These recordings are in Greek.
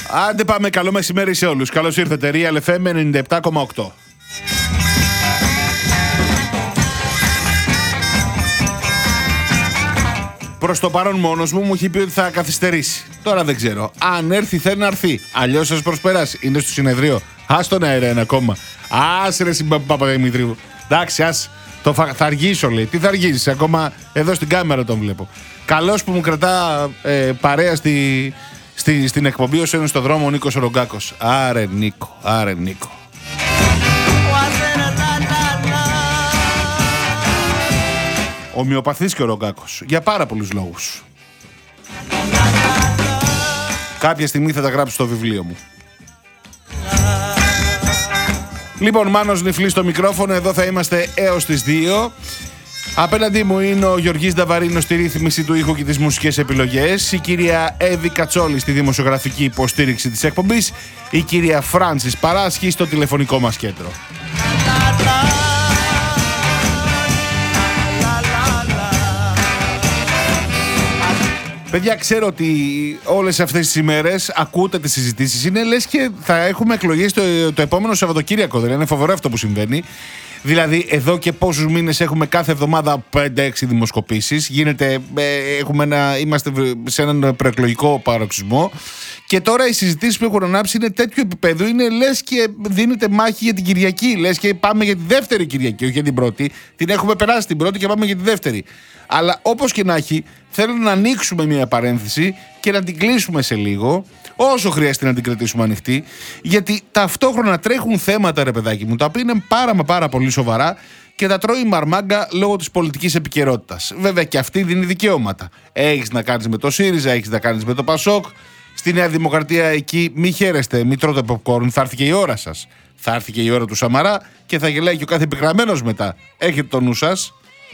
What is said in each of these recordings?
Άντε πάμε, καλό μεσημέρι σε όλους. Καλώς ήρθατε, Real FM 97,8. Προς το παρόν μόνος μου έχει πει ότι θα καθυστερήσει. Τώρα δεν ξέρω. Αν έρθει θέλει να έρθει. Αλλιώς σας προσπεράσει. Είναι στο συνεδρίο. Ας τον αέρα ένα ακόμα. Ας ρε Παπαδημητρίου. Εντάξει, ας. Θα αργήσω, λέει. Τι θα αργήσεις, ακόμα εδώ στην κάμερα τον βλέπω. Καλώς που μου κρατά παρέα στην εκπομπή όσο είναι στο δρόμο ο Νίκος Ρογκάκος. Άρε Νίκο, άρε Νίκο. Ομοιοπαθής και ο Ρογκάκος. Για πάρα πολλούς λόγους. Κάποια στιγμή θα τα γράψω στο βιβλίο μου. Λοιπόν, Μάνος Νιφλής στο μικρόφωνο. Εδώ θα είμαστε έως τις 2. Απέναντί μου είναι ο Γιωργής Νταβαρίνος στη ρύθμιση του ήχου και τις μουσικές επιλογές, η κυρία Εύη Κατσόλη στη δημοσιογραφική υποστήριξη της εκπομπής, η κυρία Φράνσις Παράσχη στο τηλεφωνικό μας κέντρο. Παιδιά, ξέρω ότι όλες αυτές τις ημέρες ακούτε τις συζητήσεις. Είναι λες και θα έχουμε εκλογές το επόμενο Σαββατοκύριακο. Δεν είναι φοβερό αυτό που συμβαίνει? Δηλαδή, εδώ και πόσους μήνες έχουμε κάθε εβδομάδα 5-6 δημοσκοπήσεις. Είμαστε σε έναν προεκλογικό παροξισμό. Και τώρα οι συζητήσεις που έχουν ανάψει είναι τέτοιο επίπεδο. Είναι λες και δίνεται μάχη για την Κυριακή. Λες και πάμε για τη δεύτερη Κυριακή, όχι για την πρώτη. Την έχουμε περάσει την πρώτη και πάμε για τη δεύτερη. Αλλά όπως και να έχει, θέλω να ανοίξουμε μια παρένθεση και να την κλείσουμε σε λίγο, όσο χρειάζεται να την κρατήσουμε ανοιχτή, γιατί ταυτόχρονα τρέχουν θέματα, ρε παιδάκι μου, τα οποία είναι πάρα πολύ σοβαρά και τα τρώει η μαρμάγκα λόγω της πολιτικής επικαιρότητας. Βέβαια και αυτή δίνει δικαιώματα. Έχεις να κάνεις με το ΣΥΡΙΖΑ, έχεις να κάνεις με το ΠΑΣΟΚ. Στη Νέα Δημοκρατία εκεί μη χαίρεστε, μη τρώτε popcorn, θα έρθει και η ώρα σας. Θα έρθει και η ώρα του Σαμαρά και θα γελάει και ο κάθε επιγραμμένος μετά. Έχετε το νου σας.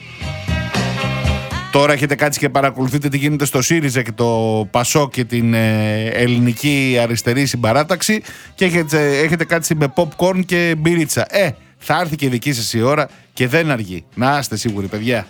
Τώρα έχετε κάτσει και παρακολουθείτε τι γίνεται στο ΣΥΡΙΖΑ και το ΠΑΣΟΚ και την ελληνική αριστερή συμπαράταξη και έχετε κάτσει με popcorn και μπυρίτσα. Θα έρθει και η δική σας η ώρα και δεν αργεί. Να είστε σίγουροι, παιδιά.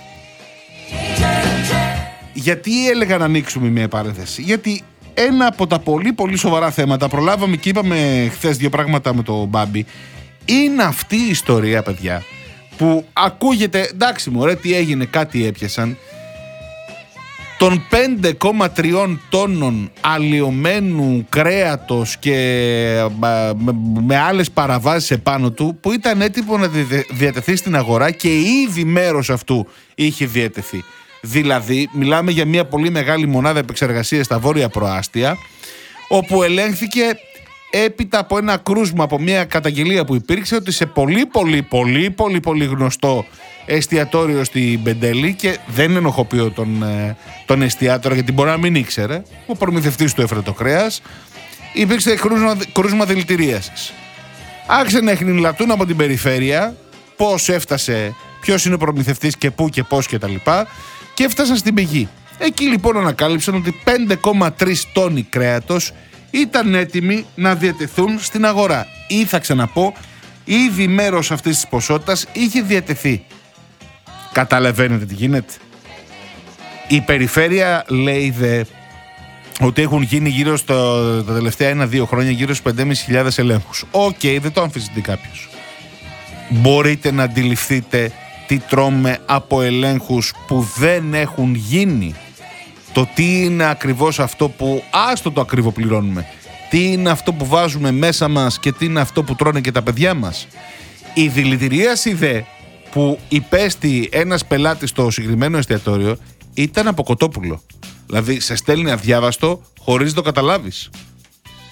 Γιατί έλεγα να ανοίξουμε μια παρένθεση? Γιατί ένα από τα πολύ σοβαρά θέματα, προλάβαμε και είπαμε χθες δύο πράγματα με το Μπάμπη, είναι αυτή η ιστορία, παιδιά, που ακούγεται, εντάξει μωρέ, τι έγινε, κάτι έπιασαν, των 5,3 τόνων αλλοιωμένου κρέατος και με άλλες παραβάσεις επάνω του, που ήταν έτοιμο να διατεθεί στην αγορά και ήδη μέρος αυτού είχε διατεθεί. Δηλαδή, μιλάμε για μια πολύ μεγάλη μονάδα επεξεργασίας στα βόρεια προάστια, όπου ελέγχθηκε έπειτα από ένα κρούσμα, από μια καταγγελία που υπήρξε, ότι σε πολύ γνωστό εστιατόριο στην Πεντέλη, και δεν ενοχοποιώ τον εστιατόρο γιατί μπορεί να μην ήξερε, ο προμηθευτής του έφερε το κρέας, υπήρξε κρούσμα δηλητηρίασης. Άρχισε να εχνηλατούν από την περιφέρεια πώς έφτασε, ποιος είναι ο προμηθευτής και πού και πώς κτλ. Και έφτασαν στην πηγή. Εκεί λοιπόν ανακάλυψαν ότι 5,3 τόνοι κρέατος ήταν έτοιμοι να διατεθούν στην αγορά. Ή θα ξαναπώ, ήδη μέρος αυτής της ποσότητας είχε διατεθεί. Καταλαβαίνετε τι γίνεται? Η περιφέρεια λέει ότι έχουν γίνει γύρω τα τελευταία 1-2 χρόνια γύρω στους 5.500 ελέγχους. Οκ, δεν το αμφισβητεί κάποιος. Μπορείτε να αντιληφθείτε τι τρώμε από ελέγχους που δεν έχουν γίνει? Το τι είναι ακριβώς αυτό που, άστο το ακριβοπληρώνουμε, τι είναι αυτό που βάζουμε μέσα μας και τι είναι αυτό που τρώνε και τα παιδιά μας. Η δηλητηρίαση που υπέστη ένας πελάτης στο συγκεκριμένο εστιατόριο ήταν από κοτόπουλο. Δηλαδή σε στέλνει αδιάβαστο χωρίς το καταλάβεις.